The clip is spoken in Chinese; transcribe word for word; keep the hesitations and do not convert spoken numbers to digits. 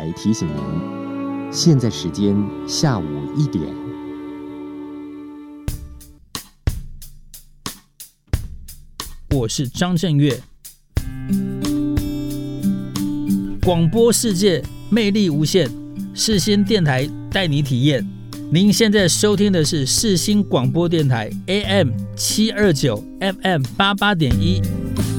台提醒您，现在时间下午一点。 我是张震岳，广播世界魅力无限，世新电台带你体验。您现在收听的是世新广播电台 A M 七二九 F M 八八点一。